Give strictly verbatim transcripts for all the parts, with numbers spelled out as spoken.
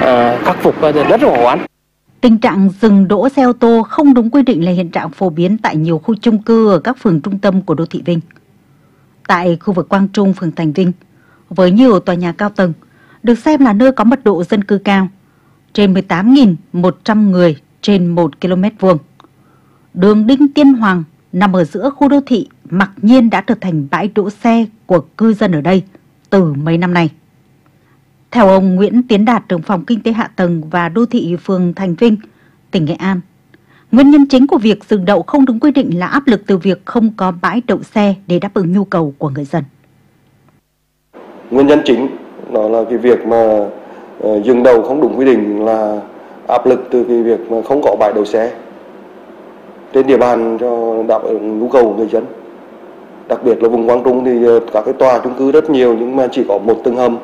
uh, khắc phục rất là khó khăn. Tình trạng dừng đỗ xe ô tô không đúng quy định là hiện trạng phổ biến tại nhiều khu chung cư ở các phường trung tâm của đô thị Vinh. Tại khu vực Quang Trung, phường Thành Vinh, với nhiều tòa nhà cao tầng, được xem là nơi có mật độ dân cư cao, trên mười tám nghìn một trăm người trên một ki lô mét vuông. Đường Đinh Tiên Hoàng nằm ở giữa khu đô thị mặc nhiên đã trở thành bãi đỗ xe của cư dân ở đây từ mấy năm nay. Theo ông Nguyễn Tiến Đạt, trưởng phòng Kinh tế Hạ tầng và Đô thị phường Thành Vinh, tỉnh Nghệ An, nguyên nhân chính của việc dừng đậu không đúng quy định là áp lực từ việc không có bãi đậu xe để đáp ứng nhu cầu của người dân. Nguyên nhân chính đó là cái việc mà uh, dừng đậu không đúng quy định là áp lực từ cái việc mà không có bãi đậu xe trên địa bàn cho đáp ứng nhu cầu của người dân. Đặc biệt là vùng Quang Trung thì các cái tòa chung cư rất nhiều nhưng mà chỉ có một tầng hầm.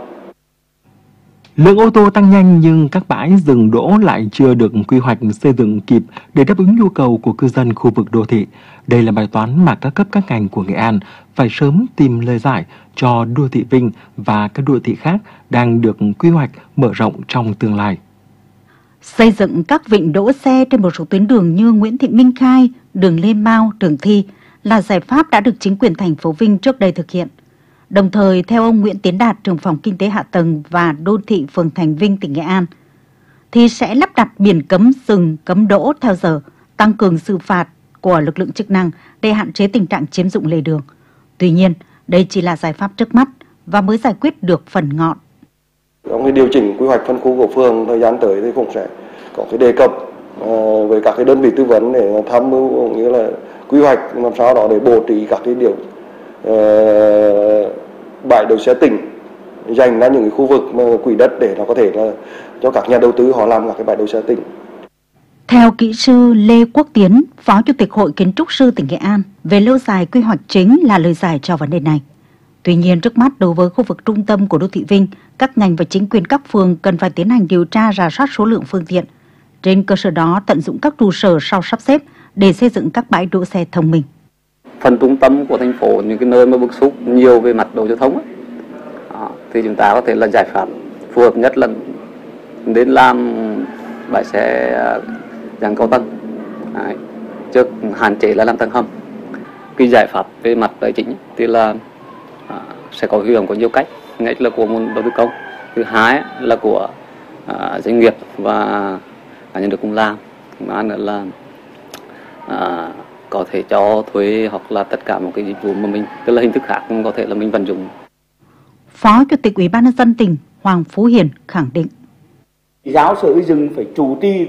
Lượng ô tô tăng nhanh nhưng các bãi dừng đỗ lại chưa được quy hoạch xây dựng kịp để đáp ứng nhu cầu của cư dân khu vực đô thị. Đây là bài toán mà các cấp các ngành của Nghệ An phải sớm tìm lời giải cho đô thị Vinh và các đô thị khác đang được quy hoạch mở rộng trong tương lai. Xây dựng các vịnh đỗ xe trên một số tuyến đường như Nguyễn Thị Minh Khai, đường Lê Mau, Trường Thi là giải pháp đã được chính quyền thành phố Vinh trước đây thực hiện. Đồng thời, theo ông Nguyễn Tiến Đạt, trưởng phòng Kinh tế Hạ tầng và Đô thị phường Thành Vinh, tỉnh Nghệ An, thì sẽ lắp đặt biển cấm dừng, cấm đỗ theo giờ, tăng cường xử phạt của lực lượng chức năng để hạn chế tình trạng chiếm dụng lề đường. Tuy nhiên, đây chỉ là giải pháp trước mắt và mới giải quyết được phần ngọn. Trong cái điều chỉnh quy hoạch phân khu của phường thời gian tới thì cũng sẽ có cái đề cập uh, với các cái đơn vị tư vấn để tham mưu cũng như là quy hoạch làm sao đó để bố trí các cái điều uh, bãi đỗ xe tỉnh dành ra những cái khu vực mà quỹ đất để nó có thể là cho các nhà đầu tư họ làm các cái bãi đỗ xe tỉnh. Theo kỹ sư Lê Quốc Tiến, Phó Chủ tịch Hội Kiến trúc sư tỉnh Nghệ An, về lâu dài quy hoạch chính là lời giải cho vấn đề này. Tuy nhiên, trước mắt đối với khu vực trung tâm của đô thị Vinh, các ngành và chính quyền các phường cần phải tiến hành điều tra rà soát số lượng phương tiện. Trên cơ sở đó, tận dụng các trụ sở sau sắp xếp để xây dựng các bãi đỗ xe thông minh. Phần trung tâm của thành phố, những cái nơi mà bức xúc nhiều về mặt đầu giao thông ấy, đó, thì chúng ta có thể là giải pháp phù hợp nhất là đến làm bãi xe dạng cao tầng, đấy, trước hạn chế là làm tầng hầm. Cái giải pháp về mặt tài chính thì là à, sẽ có huy động có nhiều cách, nhất là của nguồn đầu tư công, thứ hai là của à, doanh nghiệp và cá nhân được cùng làm, thứ nữa là à, có thể cho thuê hoặc là tất cả một cái dịch vụ mà mình, tức là hình thức khác có thể là mình vận dụng. Phó Chủ tịch Ủy ban nhân dân tỉnh Hoàng Phú Hiền khẳng định: Giáo sở xây dựng phải chủ trì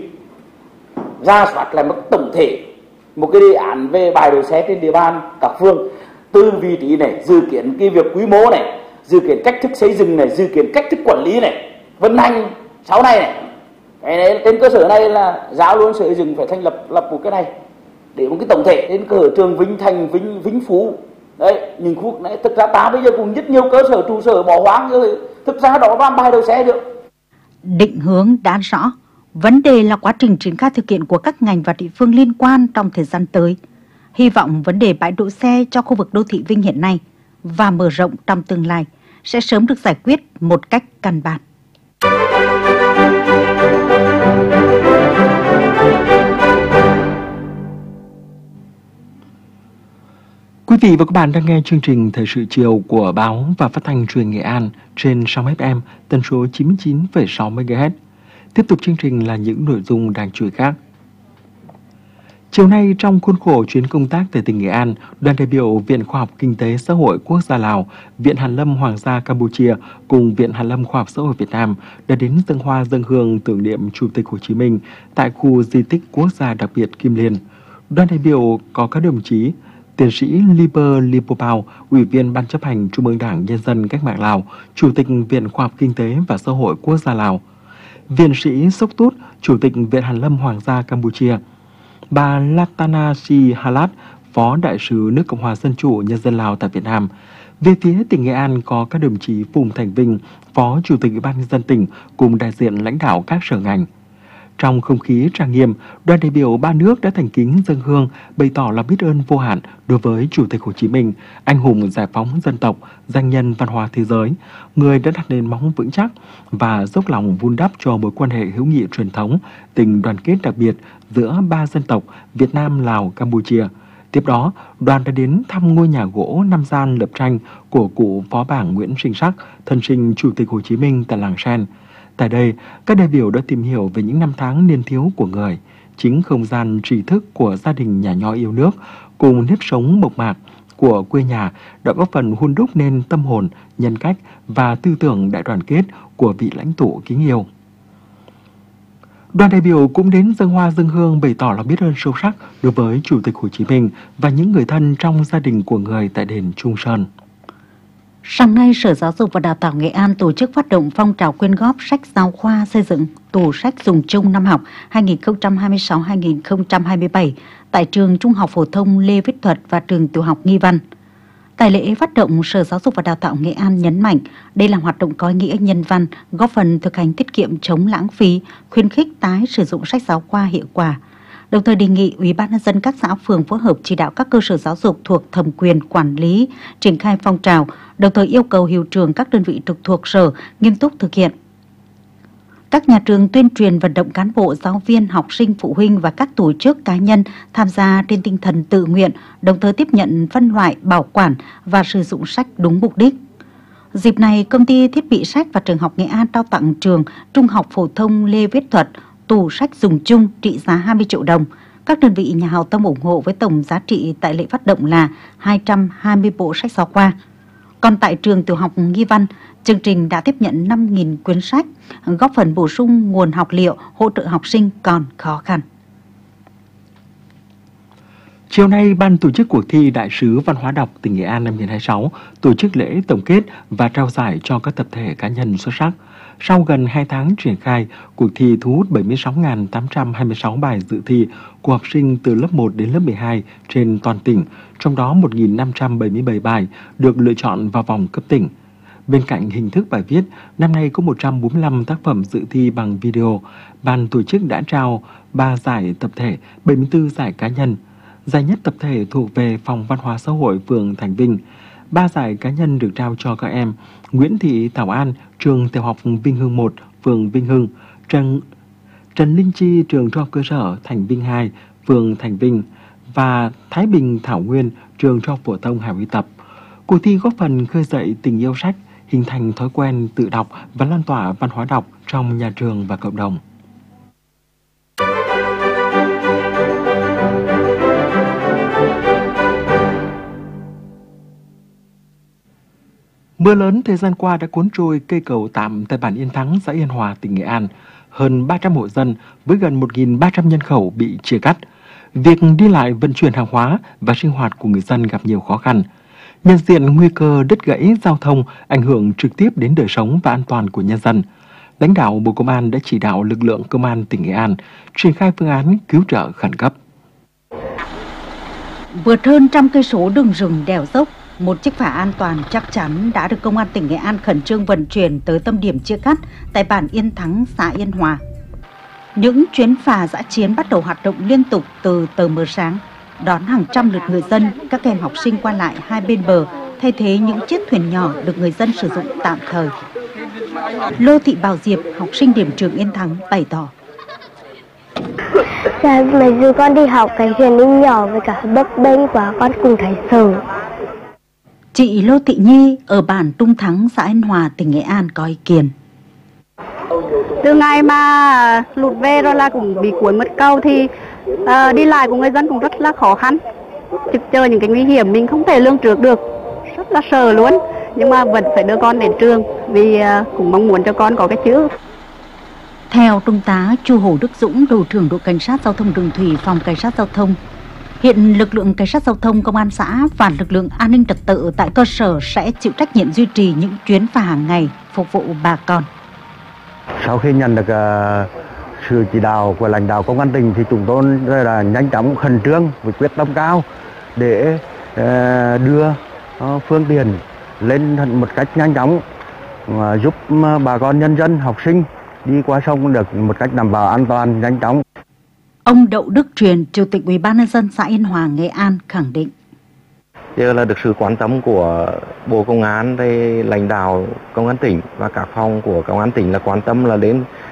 ra soát lại một tổng thể, một cái đề án về bãi đỗ xe trên địa bàn các phường, từ vị trí này, dự kiến cái việc quy mô này, dự kiến cách thức xây dựng này, dự kiến cách thức quản lý này, vận hành sau này này. Cái này trên cơ sở này là giáo luôn sở xây dựng phải thành lập lập một cái này để một cái tổng thể trên cơ sở trường Vinh Thành, Vinh Vinh Phú. Đấy, những khu vực này thực ra ta bây giờ cũng rất nhiều cơ sở trụ sở bỏ hoang rồi, thực ra đó làm bãi đỗ xe được. Định hướng đã rõ, vấn đề là quá trình triển khai thực hiện của các ngành và địa phương liên quan trong thời gian tới. Hy vọng vấn đề bãi đỗ xe cho khu vực đô thị Vinh hiện nay và mở rộng trong tương lai sẽ sớm được giải quyết một cách căn bản. Quý vị và các bạn đang nghe chương trình Thời sự chiều của Báo và Phát thanh Truyền Nghệ An trên sóng ép em tần số chín mươi chín phẩy sáu mê ga héc. Tiếp tục chương trình là những nội dung đáng chú ý khác. Chiều nay, trong khuôn khổ chuyến công tác tại tỉnh Nghệ An, đoàn đại biểu Viện Khoa học Kinh tế Xã hội Quốc gia Lào, Viện Hàn lâm Hoàng gia Campuchia cùng Viện Hàn lâm Khoa học Xã hội Việt Nam đã đến dâng hoa dâng hương tưởng niệm Chủ tịch Hồ Chí Minh tại khu di tích quốc gia đặc biệt Kim Liên. Đoàn đại biểu có các đồng chí Tiến sĩ Liber Lipopao, Ủy viên Ban chấp hành Trung ương Đảng Nhân dân Cách mạng Lào, Chủ tịch Viện Khoa học Kinh tế và Xã hội Quốc gia Lào, Viện sĩ Sốc Tút, Chủ tịch Viện Hàn lâm Hoàng gia Campuchia, bà Latana Sihalat, Phó Đại sứ nước Cộng hòa Dân chủ Nhân dân Lào tại Việt Nam. Về phía tỉnh Nghệ An có các đồng chí Phùng Thành Vinh, Phó Chủ tịch Ủy ban nhân dân tỉnh cùng đại diện lãnh đạo các sở ngành. Trong không khí trang nghiêm, đoàn đại biểu ba nước đã thành kính dâng hương bày tỏ lòng biết ơn vô hạn đối với Chủ tịch Hồ Chí Minh, anh hùng giải phóng dân tộc, danh nhân văn hóa thế giới, người đã đặt nền móng vững chắc và dốc lòng vun đắp cho mối quan hệ hữu nghị truyền thống, tình đoàn kết đặc biệt giữa ba dân tộc Việt Nam, Lào, Campuchia. Tiếp đó, đoàn đã đến thăm ngôi nhà gỗ năm gian lập tranh của cụ phó bảng Nguyễn Sinh Sắc, thân sinh Chủ tịch Hồ Chí Minh tại làng Sen. Tại đây, các đại biểu đã tìm hiểu về những năm tháng niên thiếu của người, chính không gian tri thức của gia đình nhà nho yêu nước cùng nếp sống mộc mạc của quê nhà đã góp phần hun đúc nên tâm hồn, nhân cách và tư tưởng đại đoàn kết của vị lãnh tụ kính yêu. Đoàn đại biểu cũng đến dâng hoa dâng hương bày tỏ lòng biết ơn sâu sắc đối với Chủ tịch Hồ Chí Minh và những người thân trong gia đình của người tại đền Trung Sơn. Sáng nay, Sở Giáo dục và Đào tạo Nghệ An tổ chức phát động phong trào quyên góp sách giáo khoa xây dựng tủ sách dùng chung năm học hai nghìn không trăm hai mươi sáu hai nghìn không trăm hai mươi bảy tại trường Trung học phổ thông Lê Viết Thuật và trường tiểu học Nghi Văn. Tại lễ phát động, Sở Giáo dục và Đào tạo Nghệ An nhấn mạnh đây là hoạt động có ý nghĩa nhân văn, góp phần thực hành tiết kiệm chống lãng phí, khuyến khích tái sử dụng sách giáo khoa hiệu quả. Đồng thời đề nghị Ủy ban nhân dân các xã phường phối hợp chỉ đạo các cơ sở giáo dục thuộc thẩm quyền quản lý triển khai phong trào, đồng thời yêu cầu hiệu trưởng các đơn vị trực thuộc sở nghiêm túc thực hiện. Các nhà trường tuyên truyền vận động cán bộ, giáo viên, học sinh, phụ huynh và các tổ chức cá nhân tham gia trên tinh thần tự nguyện, đồng thời tiếp nhận, phân loại, bảo quản và sử dụng sách đúng mục đích. Dịp này, Công ty Thiết bị sách và Trường học Nghệ An trao tặng trường Trung học phổ thông Lê Viết Thuật tủ sách dùng chung trị giá hai mươi triệu đồng. Các đơn vị nhà hảo tâm ủng hộ với tổng giá trị tại lễ phát động là hai trăm hai mươi bộ sách giáo khoa. Còn tại trường tiểu học Nghi Văn, chương trình đã tiếp nhận năm nghìn quyển sách, góp phần bổ sung nguồn học liệu hỗ trợ học sinh còn khó khăn. Chiều nay, Ban tổ chức cuộc thi Đại sứ Văn hóa đọc tỉnh Nghệ An năm hai nghìn không trăm hai mươi sáu tổ chức lễ tổng kết và trao giải cho các tập thể cá nhân xuất sắc. Sau gần hai tháng triển khai, cuộc thi thu hút bảy mươi sáu nghìn tám trăm hai mươi sáu bài dự thi của học sinh từ lớp một đến lớp mười hai trên toàn tỉnh, trong đó một nghìn năm trăm bảy mươi bảy bài được lựa chọn vào vòng cấp tỉnh. Bên cạnh hình thức bài viết, năm nay có một trăm bốn mươi lăm tác phẩm dự thi bằng video. Ban tổ chức đã trao ba giải tập thể, bảy mươi tư giải cá nhân. Giải nhất tập thể thuộc về Phòng Văn hóa Xã hội phường Thành Vinh. Ba giải cá nhân được trao cho các em Nguyễn Thị Thảo An, trường tiểu học Vinh Hưng một, phường Vinh Hưng, Trần, Trần Linh Chi, trường trung học cơ sở Thành Vinh hai, phường Thành Vinh và Thái Bình Thảo Nguyên, trường trung học phổ thông Hà Huy Tập. Cuộc thi góp phần khơi dậy tình yêu sách, hình thành thói quen tự đọc và lan tỏa văn hóa đọc trong nhà trường và cộng đồng. Mưa lớn thời gian qua đã cuốn trôi cây cầu tạm tại bản Yên Thắng, xã Yên Hòa, tỉnh Nghệ An. Hơn ba trăm hộ dân với gần một nghìn ba trăm nhân khẩu bị chia cắt. Việc đi lại, vận chuyển hàng hóa và sinh hoạt của người dân gặp nhiều khó khăn. Nhận diện nguy cơ đứt gãy giao thông ảnh hưởng trực tiếp đến đời sống và an toàn của nhân dân, lãnh đạo Bộ Công an đã chỉ đạo lực lượng Công an tỉnh Nghệ An triển khai phương án cứu trợ khẩn cấp. Vượt hơn trăm cây số đường rừng đèo dốc, một chiếc phà an toàn chắc chắn đã được Công an tỉnh Nghệ An khẩn trương vận chuyển tới tâm điểm chia cắt tại bản Yên Thắng, xã Yên Hòa. Những chuyến phà dã chiến bắt đầu hoạt động liên tục từ tờ mờ sáng, đón hàng trăm lượt người dân, các em học sinh qua lại hai bên bờ, thay thế những chiếc thuyền nhỏ được người dân sử dụng tạm thời. Lô Thị Bảo Diệp, học sinh điểm trường Yên Thắng bày tỏ. Dạ, mấy giờ con đi học cái thuyền đi nhỏ với cả bấp bênh quá con cũng thấy sợ. Chị Lô Thị Nhi ở bản Trung Thắng, xã Yên Hòa, tỉnh Nghệ An có ý kiến. Từ ngày mà lụt về rồi là cũng bị cuốn mất cầu thì uh, đi lại của người dân cũng rất là khó khăn. Trực chờ những cái nguy hiểm mình không thể lường trước được, rất là sợ luôn. Nhưng mà vẫn phải đưa con đến trường vì uh, cũng mong muốn cho con có cái chữ. Theo Trung tá Chu Hồ Đức Dũng, đội trưởng đội cảnh sát giao thông đường thủy, phòng cảnh sát giao thông, hiện lực lượng cảnh sát giao thông, công an xã và lực lượng an ninh trật tự tại cơ sở sẽ chịu trách nhiệm duy trì những chuyến phà hàng ngày phục vụ bà con. Sau khi nhận được uh, sự chỉ đạo của lãnh đạo công an tỉnh thì chúng tôi là nhanh chóng, khẩn trương với quyết tâm cao để uh, đưa uh, phương tiện lên một cách nhanh chóng, uh, giúp uh, bà con nhân dân, học sinh đi qua sông được một cách đảm bảo an toàn, nhanh chóng. Ông Đậu Đức Truyền, Chủ tịch Ủy ban nhân dân xã Yên Hòa, Nghệ An khẳng định. Giờ là được sự quan tâm của Bộ Công an, lãnh đạo Công an tỉnh và các phòng của Công an tỉnh là quan tâm là đến